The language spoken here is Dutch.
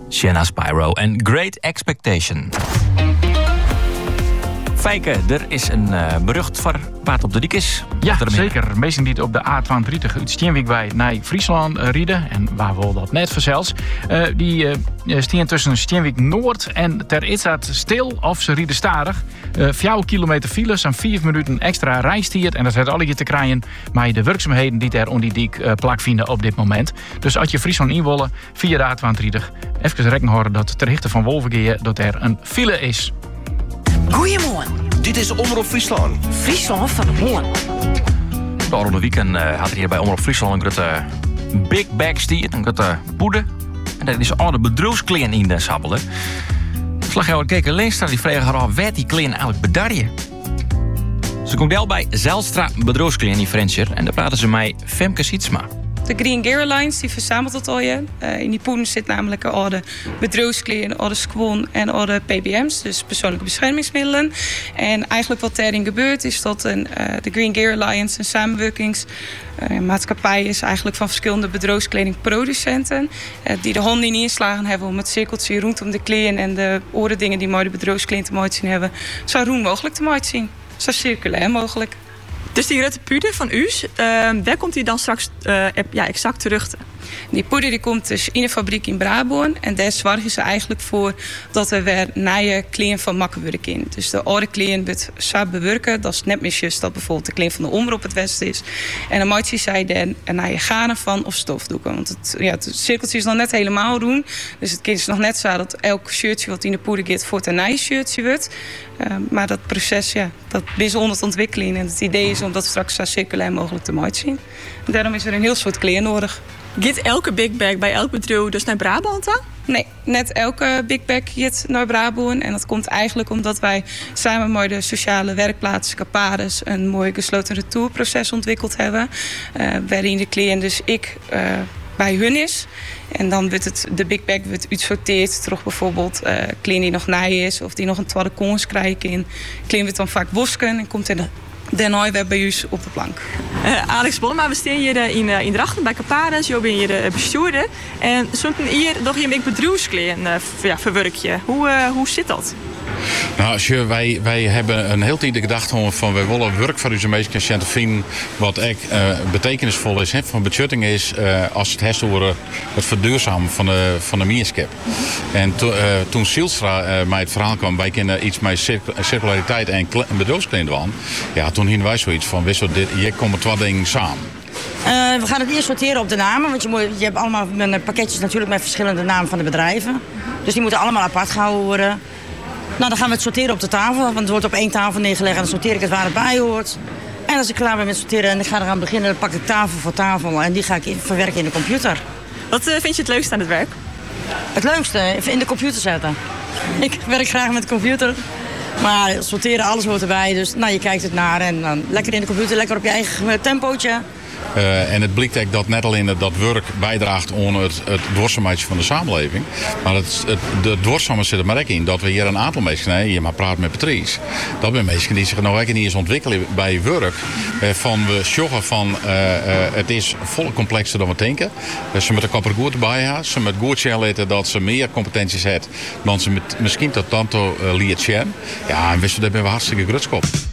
Shanna Spyro en Great Expectation. Fijke, er is een berucht voor paard op de dik is. Ja, zeker. Meestal die op de A32 uit Steenwijk bij naar Friesland rijden. En waar wil dat net verzels. Die staan tussen Steenwijk Noord en Ter Itzat stil of ze rijden stadig. 4 kilometer file, zo'n 4 minuten extra rijstiert. En dat heeft alle je te krijgen maar de werkzaamheden die er om die dik plak vinden op dit moment. Dus als je Friesland inwollen via de A32, even rekening houden dat ter hichte van Wolvergeer dat er een file is. Goedemorgen. Dit is Omroep Friesland. Friesland van de Hoorn. De afgelopen weekend had er hier bij Omroep Friesland een grote big bag stiert, een grote poeder. En dat is al de bedrijfskleding in de sappelen. Slaghouwer Keke Leenstra die vragen haar af waar die kleding eigenlijk bedarje. Ze komt wel bij Zijlstra bedrijfskleding in Frencher en daar praten ze mij Femke Sietsma. De Green Gear Alliance die verzamelt dat al je. In die poeden zit namelijk al de bedrijfskleding, al de squon en al de PBM's, dus persoonlijke beschermingsmiddelen. En eigenlijk wat daarin gebeurt is dat de Green Gear Alliance een samenwerkingsmaatschappij is eigenlijk van verschillende bedrijfskledingproducenten die de handen in inslagen hebben om het cirkeltje rondom de kleding en de dingen die de bedrijfskleding te mooi zien hebben, zo roem mogelijk te mooi zien. Zo circulair mogelijk. Dus die grote puder van u, waar komt die dan straks exact terug? Die poeder die komt dus in een fabriek in Brabant. En daar zorgen ze eigenlijk voor dat er weer nieuwe kleding van makkenwerk in. Dus de oude kleding wordt zo bewerken. Dat is net misjes dat bijvoorbeeld de kleding van de Omroep het Westen is. En dan maakt zij dan een nieuwe garen van of stofdoeken. Want het cirkeltje is nog net helemaal roen. Dus het is nog net zo dat elk shirtje wat in de poeder gaat voor een nieuw shirtje wordt. Maar dat proces, dat is onder het ontwikkeling. En het idee is om dat straks zo circulair mogelijk te maken zien. En daarom is er een heel soort kleding nodig. Gaat elke big bag bij elk bedrijf dus naar Brabant dan? Nee, net elke big bag gaat naar Brabant. En dat komt eigenlijk omdat wij samen met de sociale werkplaats Capades een mooi gesloten retourproces ontwikkeld hebben. Waarin de cliënt dus bij hun is. En dan wordt de big bag uitsorteerd. Terug bijvoorbeeld cliënt die nog nij is of die nog een tweede kans krijgt. Cliënt wordt dan vaak wasken en komt daarna weer bij u op de plank. Alex Bollema, we staan hier in Drachten bij Capades. Je bent hier de bestuurder. En zo'n hier nog een bedrijfskleding verwerk je. Hoe zit dat? Nou, wij hebben een heel tijd gedacht van wij willen werk voor onze mensen te vinden wat echt betekenisvol is, van betjutting is als het heeft over het verduurzamen van de mierskip. En toen Zijlstra mij het verhaal kwam, wij kunnen iets met circulariteit en bedrijfskleding doen. Ja, toen hadden wij zoiets van, hier komen twee dingen samen. We gaan het eerst sorteren op de namen, want je hebt allemaal pakketjes natuurlijk met verschillende namen van de bedrijven. Dus die moeten allemaal apart gehouden worden. Nou, dan gaan we het sorteren op de tafel, want het wordt op één tafel neergelegd en dan sorteer ik het waar het bij hoort. En als ik klaar ben met sorteren en ik ga eraan beginnen, dan pak ik tafel voor tafel en die ga ik verwerken in de computer. Wat vind je het leukste aan het werk? Het leukste? In de computer zetten. Ik werk graag met de computer, maar sorteren, alles hoort erbij. Dus je kijkt het naar en dan lekker in de computer, lekker op je eigen tempootje. En het blijkt eigenlijk dat net alleen dat werk bijdraagt aan het duurzaamheid van de samenleving. Maar de duurzaamheid zit er maar ook in dat we hier een aantal mensen, je maar praat met Patrice. Dat zijn mensen die zich nog niet eens ontwikkelen bij werk. Van we zorgen van het is vol complexer dan we denken. Ze met de kapper goed erbij hebben. Ze met goed laten dat ze meer competenties hebben dan ze misschien tot tanto leert. Ja, en wisten dat ben we hartstikke grutskop.